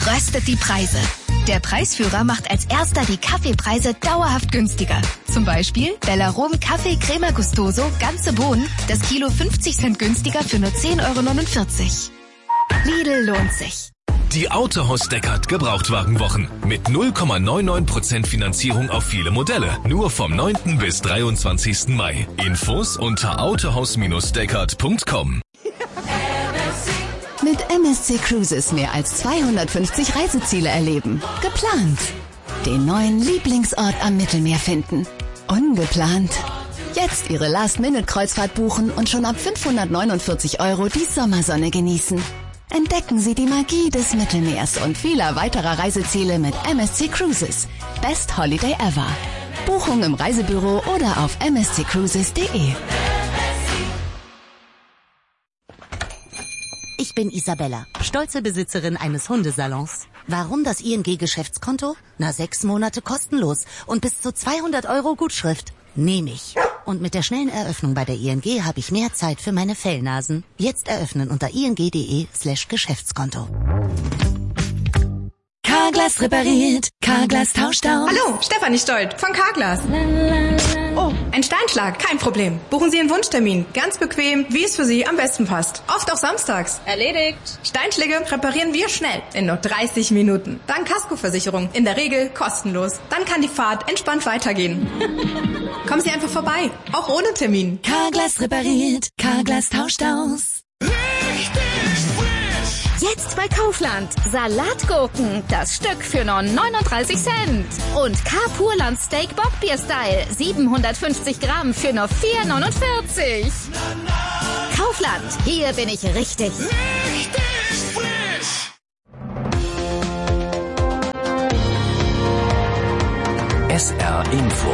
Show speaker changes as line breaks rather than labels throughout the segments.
röstet die Preise. Der Preisführer macht als erster die Kaffeepreise dauerhaft günstiger. Zum Beispiel Bellarom Kaffee Crema Gustoso, ganze Bohnen, das Kilo 50 Cent günstiger für nur 10,49 €. Lidl lohnt sich.
Die Autohaus Deckard Gebrauchtwagenwochen mit 0,99% Finanzierung auf viele Modelle. Nur vom 9. bis 23. Mai. Infos unter autohaus-deckard.com.
Mit MSC Cruises mehr als 250 Reiseziele erleben. Geplant. Den neuen Lieblingsort am Mittelmeer finden. Ungeplant. Jetzt Ihre Last-Minute-Kreuzfahrt buchen und schon ab 549 € die Sommersonne genießen. Entdecken Sie die Magie des Mittelmeers und vieler weiterer Reiseziele mit MSC Cruises. Best Holiday ever. Buchung im Reisebüro oder auf msccruises.de.
Ich bin Isabella, stolze Besitzerin eines Hundesalons. Warum das ING-Geschäftskonto? 6 Monate kostenlos und bis zu 200 € Gutschrift. Nehme ich. Und mit der schnellen Eröffnung bei der ING habe ich mehr Zeit für meine Fellnasen. Jetzt eröffnen unter ing.de/Geschäftskonto.
Carglass repariert, Carglass tauscht aus.
Hallo, Stefanie Stolt von Carglass. Oh, ein Steinschlag, kein Problem. Buchen Sie einen Wunschtermin, ganz bequem, wie es für Sie am besten passt. Oft auch samstags.
Erledigt.
Steinschläge reparieren wir schnell, in nur 30 Minuten. Dann Kaskoversicherung, in der Regel kostenlos. Dann kann die Fahrt entspannt weitergehen. Kommen Sie einfach vorbei, auch ohne Termin.
Carglass repariert, Carglass tauscht aus.
Jetzt bei Kaufland. Salatgurken, das Stück für nur 39 Cent. Und K-Purland Steak Bockbier Style, 750 Gramm für nur 4,49 €. Kaufland, hier bin ich richtig.
SR Info.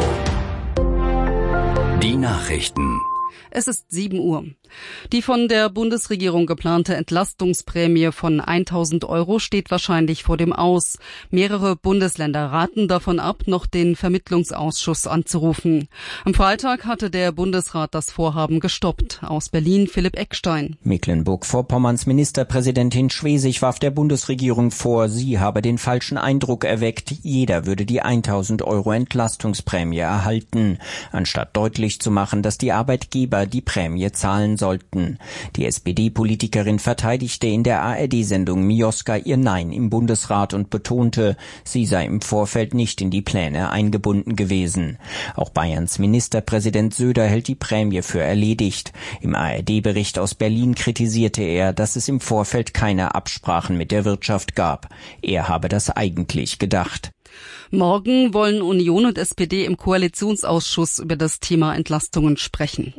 Die Nachrichten.
Es ist 7 Uhr. Die von der Bundesregierung geplante Entlastungsprämie von 1.000 € steht wahrscheinlich vor dem Aus. Mehrere Bundesländer raten davon ab, noch den Vermittlungsausschuss anzurufen. Am Freitag hatte der Bundesrat das Vorhaben gestoppt. Aus Berlin Philipp Eckstein.
Mecklenburg-Vorpommerns Ministerpräsidentin Schwesig warf der Bundesregierung vor, sie habe den falschen Eindruck erweckt, jeder würde die 1.000 € Entlastungsprämie erhalten, anstatt deutlich zu machen, dass die Arbeitgeber die Prämie zahlen sollten. Die SPD-Politikerin verteidigte in der ARD-Sendung Mioska ihr Nein im Bundesrat und betonte, sie sei im Vorfeld nicht in die Pläne eingebunden gewesen. Auch Bayerns Ministerpräsident Söder hält die Prämie für erledigt. Im ARD-Bericht aus Berlin kritisierte er, dass es im Vorfeld keine Absprachen mit der Wirtschaft gab. Er habe das eigentlich gedacht.
Morgen wollen Union und SPD im Koalitionsausschuss über das Thema Entlastungen sprechen.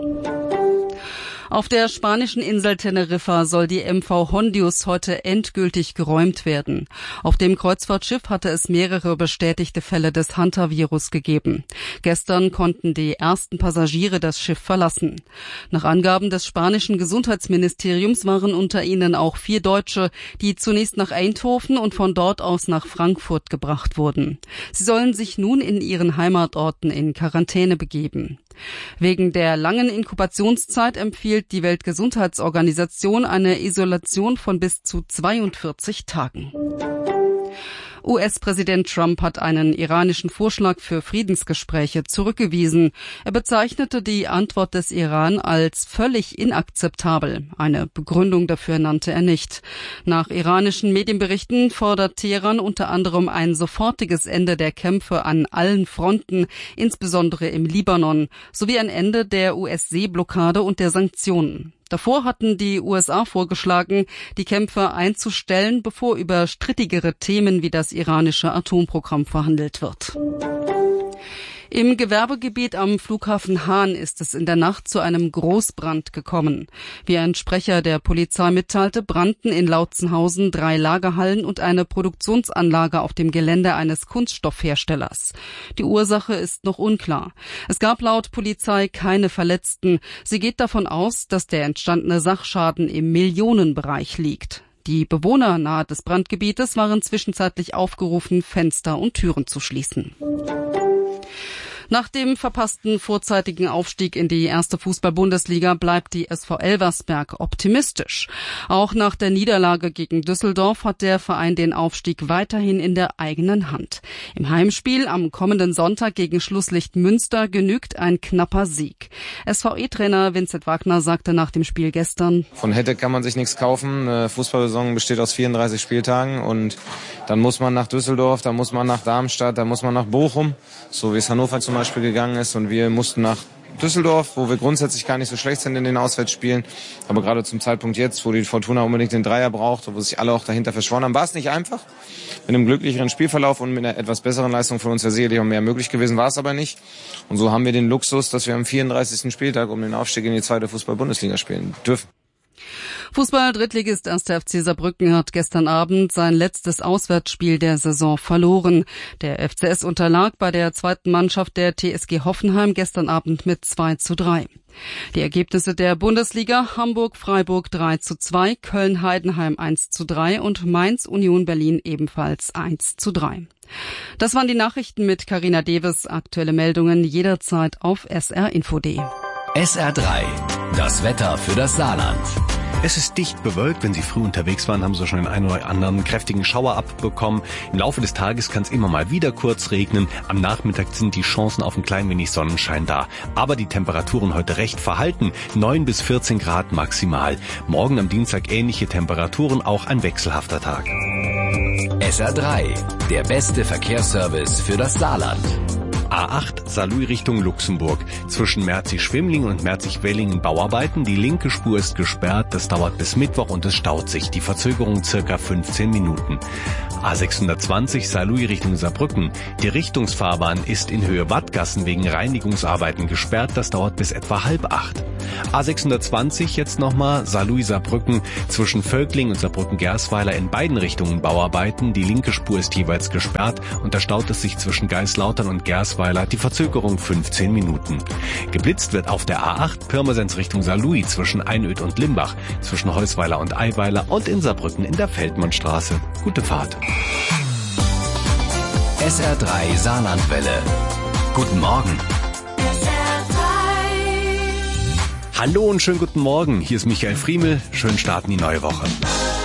Auf der spanischen Insel Teneriffa soll die MV Hondius heute endgültig geräumt werden. Auf dem Kreuzfahrtschiff hatte es mehrere bestätigte Fälle des Hantavirus gegeben. Gestern konnten die ersten Passagiere das Schiff verlassen. Nach Angaben des spanischen Gesundheitsministeriums waren unter ihnen auch 4 Deutsche, die zunächst nach Eindhoven und von dort aus nach Frankfurt gebracht wurden. Sie sollen sich nun in ihren Heimatorten in Quarantäne begeben. Wegen der langen Inkubationszeit empfiehlt die Weltgesundheitsorganisation eine Isolation von bis zu 42 Tagen. US-Präsident Trump hat einen iranischen Vorschlag für Friedensgespräche zurückgewiesen. Er bezeichnete die Antwort des Iran als völlig inakzeptabel. Eine Begründung dafür nannte er nicht. Nach iranischen Medienberichten fordert Teheran unter anderem ein sofortiges Ende der Kämpfe an allen Fronten, insbesondere im Libanon, sowie ein Ende der US-Seeblockade und der Sanktionen. Davor hatten die USA vorgeschlagen, die Kämpfe einzustellen, bevor über strittigere Themen wie das iranische Atomprogramm verhandelt wird. Im Gewerbegebiet am Flughafen Hahn ist es in der Nacht zu einem Großbrand gekommen. Wie ein Sprecher der Polizei mitteilte, brannten in Lautzenhausen 3 Lagerhallen und eine Produktionsanlage auf dem Gelände eines Kunststoffherstellers. Die Ursache ist noch unklar. Es gab laut Polizei keine Verletzten. Sie geht davon aus, dass der entstandene Sachschaden im Millionenbereich liegt. Die Bewohner nahe des Brandgebietes waren zwischenzeitlich aufgerufen, Fenster und Türen zu schließen. Nach dem verpassten vorzeitigen Aufstieg in die erste Fußball-Bundesliga bleibt die SV Elversberg optimistisch. Auch nach der Niederlage gegen Düsseldorf hat der Verein den Aufstieg weiterhin in der eigenen Hand. Im Heimspiel am kommenden Sonntag gegen Schlusslicht Münster genügt ein knapper Sieg. SVE-Trainer Vincent Wagner sagte nach dem Spiel gestern:
Von hätte kann man sich nichts kaufen. Eine Fußballsaison besteht aus 34 Spieltagen und dann muss man nach Düsseldorf, dann muss man nach Darmstadt, dann muss man nach Bochum, so wie es Hannover zum Beispiel gegangen ist, und wir mussten nach Düsseldorf, wo wir grundsätzlich gar nicht so schlecht sind in den Auswärtsspielen, aber gerade zum Zeitpunkt jetzt, wo die Fortuna unbedingt den Dreier braucht, wo sich alle auch dahinter verschworen haben, war es nicht einfach. Mit einem glücklicheren Spielverlauf und mit einer etwas besseren Leistung von uns wäre sicherlich auch mehr möglich gewesen, war es aber nicht. Und so haben wir den Luxus, dass wir am 34. Spieltag um den Aufstieg in die zweite Fußball-Bundesliga spielen dürfen.
Fußball-Drittligist 1. FC Saarbrücken hat gestern Abend sein letztes Auswärtsspiel der Saison verloren. Der FCS unterlag bei der zweiten Mannschaft der TSG Hoffenheim gestern Abend mit 2:3. Die Ergebnisse der Bundesliga: Hamburg-Freiburg 3:2, Köln-Heidenheim 1:3 und Mainz-Union Berlin ebenfalls 1:3. Das waren die Nachrichten mit Carina Deves. Aktuelle Meldungen jederzeit auf srinfo.de.
SR3, das Wetter für das Saarland.
Es ist dicht bewölkt. Wenn Sie früh unterwegs waren, haben Sie schon den einen oder anderen kräftigen Schauer abbekommen. Im Laufe des Tages kann es immer mal wieder kurz regnen. Am Nachmittag sind die Chancen auf ein klein wenig Sonnenschein da. Aber die Temperaturen heute recht verhalten. 9 bis 14 Grad maximal. Morgen am Dienstag ähnliche Temperaturen, auch ein wechselhafter Tag.
SR3, der beste Verkehrsservice für das Saarland.
A8 Saarlouis Richtung Luxemburg. Zwischen Merzig-Schwimlingen und Merzig-Wellingen Bauarbeiten. Die linke Spur ist gesperrt. Das dauert bis Mittwoch und es staut sich. Die Verzögerung circa 15 Minuten. A620 Saarlouis Richtung Saarbrücken. Die Richtungsfahrbahn ist in Höhe Wattgassen wegen Reinigungsarbeiten gesperrt. Das dauert bis etwa 7:30. A620 jetzt nochmal Saarlouis Saarbrücken. Zwischen Völkling und Saarbrücken-Gersweiler in beiden Richtungen Bauarbeiten. Die linke Spur ist jeweils gesperrt und da staut es sich zwischen Geislautern und Gersweiler. Die Verzögerung 15 Minuten. Geblitzt wird auf der A8 Pirmasens Richtung Saarlouis zwischen Einöd und Limbach, zwischen Heusweiler und Eiweiler und in Saarbrücken in der Feldmannstraße. Gute Fahrt.
SR3 Saarlandwelle. Guten Morgen.
Hallo und schönen guten Morgen. Hier ist Michael Friemel. Schönen Start in die neue Woche.